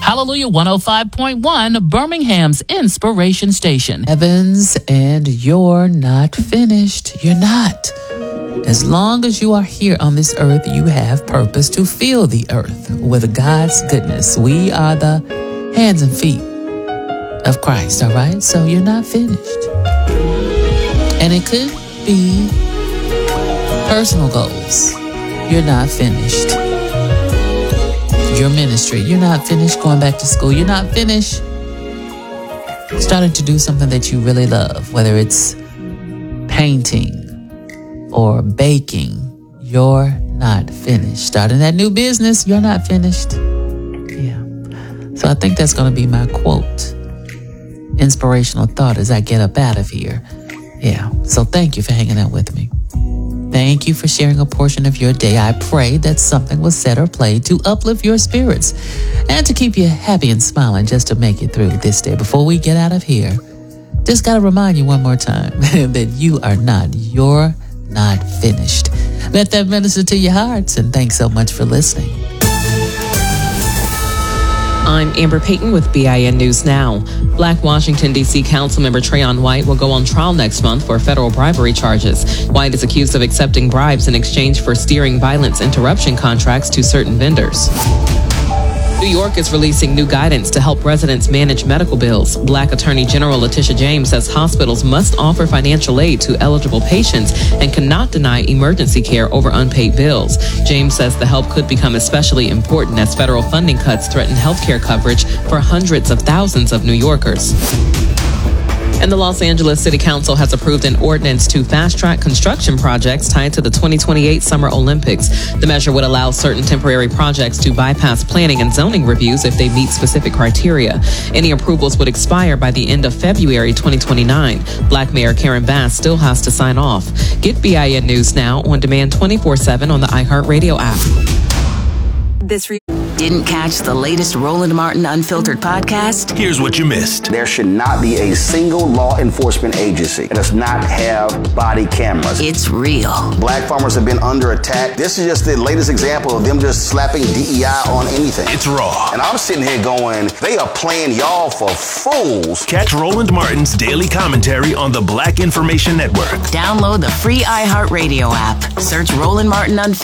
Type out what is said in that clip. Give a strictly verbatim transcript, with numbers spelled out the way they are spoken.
Hallelujah one oh five point one, Birmingham's Inspiration Station. Evans, and you're not finished. You're not. As long as you are here on this earth, you have purpose to fill the earth with God's goodness. We are the hands and feet of Christ, all right? So you're not finished. And it could be personal goals. You're not finished. Your ministry, you're not finished going back to school. You're not finished starting to do something that you really love, whether it's painting or baking. You're not finished. Starting that new business, you're not finished. Yeah. So I think that's going to be my quote, inspirational thought as I get up out of here. Yeah. So thank you for hanging out with me. Thank you for sharing a portion of your day. I pray that something was said or played to uplift your spirits and to keep you happy and smiling just to make it through this day. Before we get out of here, just got to remind you one more time that you are not, you're not finished. Let that minister to your hearts, and thanks so much for listening. I'm Amber Payton with B I N News Now. Black Washington, D C Councilmember Trayon White will go on trial next month for federal bribery charges. White is accused of accepting bribes in exchange for steering violence interruption contracts to certain vendors. New York is releasing new guidance to help residents manage medical bills. Black Attorney General Letitia James says hospitals must offer financial aid to eligible patients and cannot deny emergency care over unpaid bills. James says the help could become especially important as federal funding cuts threaten health care coverage for hundreds of thousands of New Yorkers. And the Los Angeles City Council has approved an ordinance to fast-track construction projects tied to the twenty twenty-eight Summer Olympics. The measure would allow certain temporary projects to bypass planning and zoning reviews if they meet specific criteria. Any approvals would expire by the end of February twenty twenty-nine. Black Mayor Karen Bass still has to sign off. Get B I N News Now on demand twenty-four seven on the iHeartRadio app. This re- Didn't catch the latest Roland Martin Unfiltered podcast? Here's what you missed. There should not be a single law enforcement agency that does not have body cameras. It's real. Black farmers have been under attack. This is just the latest example of them just slapping D E I on anything. It's raw. And I'm sitting here going, they are playing y'all for fools. Catch Roland Martin's daily commentary on the Black Information Network. Download the free iHeartRadio app. Search Roland Martin Unfiltered